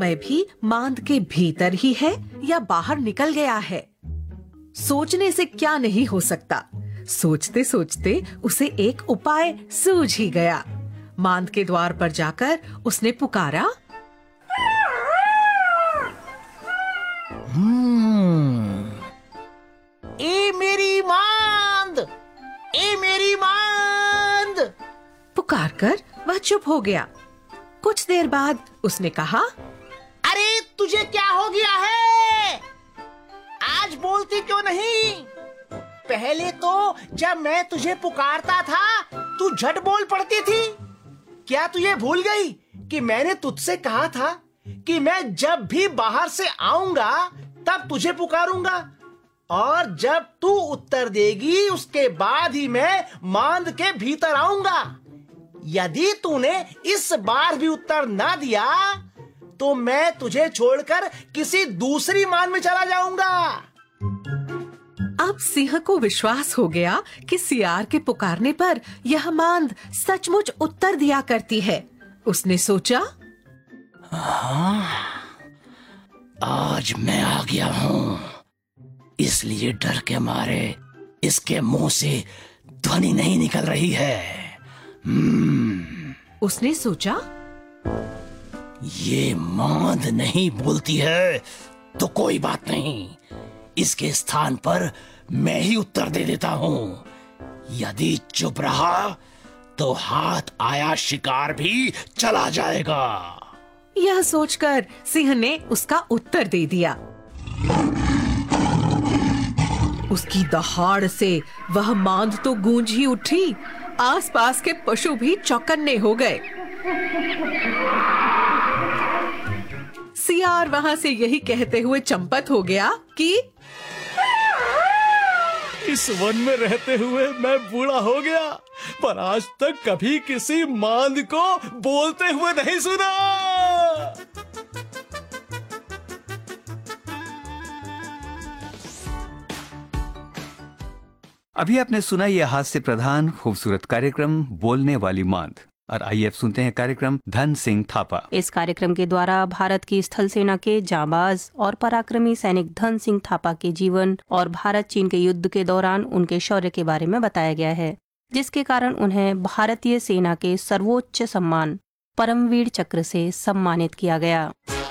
समय भी मांद के भीतर ही है या बाहर निकल गया है। सोचने से क्या नहीं हो सकता। सोचते सोचते उसे एक उपाय सूझ ही गया। मांद के द्वार पर जाकर उसने पुकारा, ए मेरी मांद, ए मेरी मांद। पुकार कर वह चुप हो गया। कुछ देर बाद उसने कहा, अरे तुझे क्या हो गया है? आज बोलती क्यों नहीं? पहले तो जब मैं तुझे पुकारता था तू झट बोल पड़ती थी। क्या तू ये भूल गई कि मैंने तुझसे कहा था कि मैं जब भी बाहर से आऊंगा तब तुझे पुकारूंगा, और जब तू उत्तर देगी उसके बाद ही मैं मांद के भीतर आऊंगा। यदि तूने इस बार भी उत्तर ना दिया तो मैं तुझे छोड़कर किसी दूसरी मांद में चला जाऊंगा। अब सिंह को विश्वास हो गया कि सियार के पुकारने पर यह मांद सचमुच उत्तर दिया करती है। उसने सोचा, आज मैं आ गया हूँ, इसलिए डर के मारे इसके मुंह से ध्वनि नहीं निकल रही है। उसने सोचा, ये मांद नहीं बोलती है तो कोई बात नहीं, इसके स्थान पर मैं ही उत्तर दे देता हूँ। यदि चुप रहा तो हाथ आया शिकार भी चला जाएगा। यह सोचकर सिंह ने उसका उत्तर दे दिया। उसकी दहाड़ से वह मांद तो गूंज ही उठी, आसपास के पशु भी चौकन्ने हो गए। सियार वहां से यही कहते हुए चंपत हो गया कि इस वन में रहते हुए मैं बूढ़ा हो गया, पर आज तक कभी किसी मांद को बोलते हुए नहीं सुना। अभी आपने सुना यह हास्य प्रधान खूबसूरत कार्यक्रम बोलने वाली मांद। और आइए अब सुनते हैं कार्यक्रम धन सिंह थापा। इस कार्यक्रम के द्वारा भारत की स्थल सेना के जांबाज और पराक्रमी सैनिक धन सिंह थापा के जीवन और भारत चीन के युद्ध के दौरान उनके शौर्य के बारे में बताया गया है, जिसके कारण उन्हें भारतीय सेना के सर्वोच्च सम्मान परमवीर चक्र से सम्मानित किया गया।